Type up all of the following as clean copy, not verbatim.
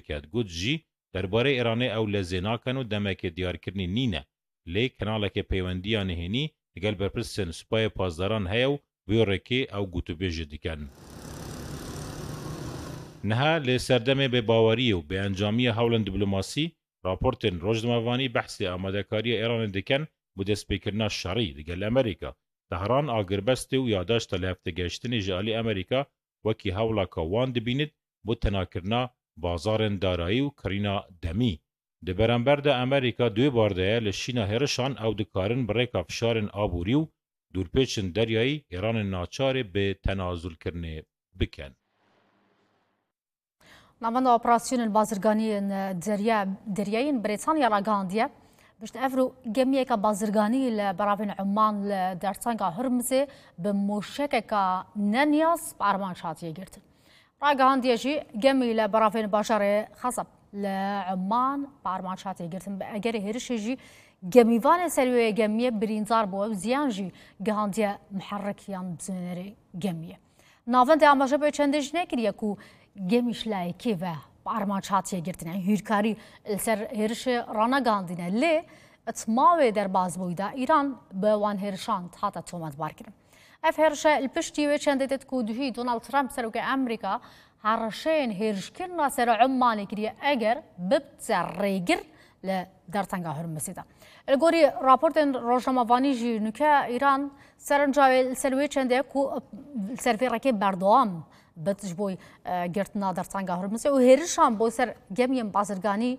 دکد گوت جی درباره ایرانی او لزیناکن و دمک دیارکرنی نینه لی کنالک پیوندیا نهینی گل برپرسن سپای پازداران هیو ویورکی او گوتو بیج دیکن نها لی سردمه به باوری و به انجامی حول دیپلماسی راپورتن روزنامه‌وانی بحث آماده‌کاری ایران دکن بو دسپیکرنا شرعی دگل امریکا تهران آگربسته و یادداشت لهفته گشتن جالی امریکا وکی حولا کوان دبیند بو تناکرنا بازارن دارایی و کرینا دمی د برانبر د امریکا دوی بارده لشینا هرشان او دکارن بریکا فشارن آبوری و دورپیچن دریایی ایران ناچار به تنازل کرنه بکن. ناوەندە ئۆپراسیۆنên بازرگانیên deryayên Brîtanya ragihandiye piştî ev gemiyeka bazirganî li beravên Eman li dersenga Hurmizê bi mûşekeka neniyaz bi armanc hatiye girtin. Ragihandiye jî gemî li beravên bajarê Xezeb li Eman bi armanc hatiye girtin. Bi egerê hêrişê jî gemîvanê serwiyê gemiye birîndar bû ew ziyan jî gihandiye miherrekiyan bizûnerê gemiye. Navendê amajebê çendê jî nekiriye ku gemiş layıkî ve armanc hatiye girtin. Yani hürkarî li ser hêrişê ranegandîne lê itmavê derbas bûyî da İran bi wan hêrişan hata tometbarkirin. Ev hêrişe li piştî wê çendê dit ku duhî Donald Trump serokê Amerîka herşeyên hêrişkirina ser Emanê kiriye eger bibte rêgir li dertenga Hurmizê de. Li gorî raportên rojnamavanî jî nûke İran serencavê li ser wê çendê ku li ser vê rekê berdewam bit ji bo girtina dertenga Hurmizê û hêrişan bo ser gemiyên bazirganî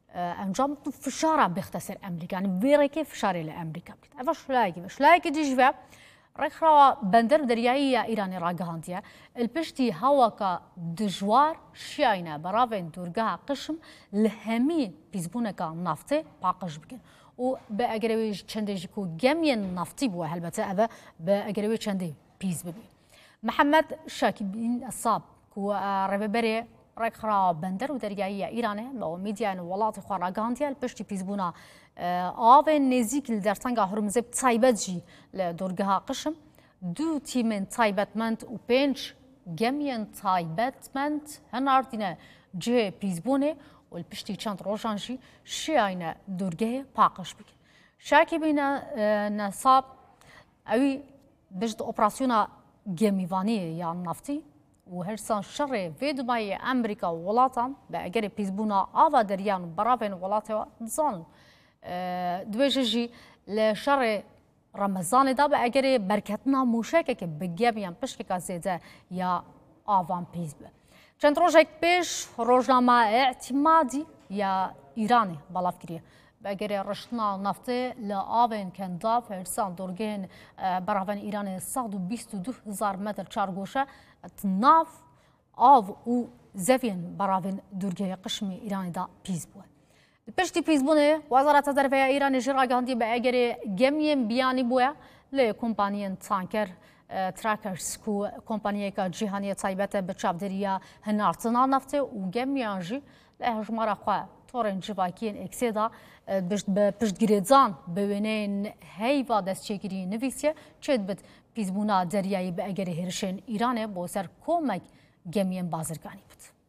encam tu fişara bixte ser Emerîka. Yani vê rekê fişarê li Emerîka bît. Ev şilayekî ve şilayekî dî ji ve rêxirawa bender deryayî ya Îranê ragihandiye li piştî hewaka dijwar şiyayîne beravên dûrgeha qişm li hemî pîzbûneka naftê paqij bikin. û bi egerê wê çendê jî ku gemiyên naftî bûye helbete ev bi egerê wê çendê pîz bibî. Mehemed Şakibîn Esab ku rêveberê rêxirawa bender û deryayî ya Îranê li mîdyayên welatê xwe ragihandiye li piştî pîzbûna avên nêzik li dertenga Hurmizê taybet jî li dûrgeha qişm du tîmên taybetmend û pênc gemiyên taybetmend hinardîne cihê pîzbûnê û li piştî çend rojan jî şiyayîne dûrgehê paqij bikin. Şakibîn Esab ewî bijt operasyona gemîvaniyê ya naftî û hersan şerê vê dumayê Amerîka û welatan bi egerê pîzbûna ava deryan û beravên welatê we dizanin. Dibêje jî li şerê Remezanê da bi egerê berketina mûşekekê bi gemiyan pişteka zêde ya avan pîz be. Çend rojek pêş rojnama E'timadî ya Îranê belav kiriye. Bi egerê riştina naftê li avên kendav hersan dorgehên beravên Îranê 122,000 metr çargoşe nav av û zeviyên beravên dûrgehê qişmê Îranê da pîz bûye. Piştî pîzbûnê Wezareta Derveya Îranê jî ragihandiye bi egerê gemiyên biyanî bûye lê kompaniyên tanker Trackers ku kompaniyeka cîhanî taybet e bi çavderiya hinartina naftê û gemiyan jî li hejmara xwe torên civakiyên eksê da bi piştgirêzan bi wêneyên heyva destçêkiriyê nivîsiye çê dibit pîzbûna deryayî bi egerê hêrişên Îranê bo ser komek gemiyên bazirganî bit.